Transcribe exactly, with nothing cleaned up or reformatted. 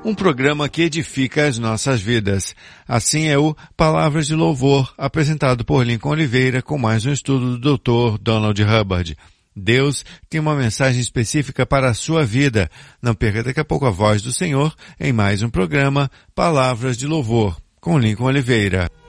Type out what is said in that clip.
um programa que edifica as nossas vidas. Assim é o Palavras de Louvor, apresentado por Lincoln Oliveira com mais um estudo do doutor Donald Hubbard. Deus tem uma mensagem específica para a sua vida. Não perca daqui a pouco a voz do Senhor em mais um programa Palavras de Louvor, com Lincoln Oliveira.